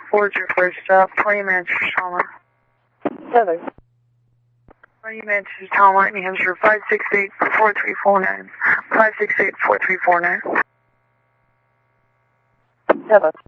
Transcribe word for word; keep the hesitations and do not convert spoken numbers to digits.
What's your first stop? twenty minutes for Talma. Heather. twenty minutes for Talma, New Hampshire, five six eight, four three four nine. five six eight, four three four nine. Heather.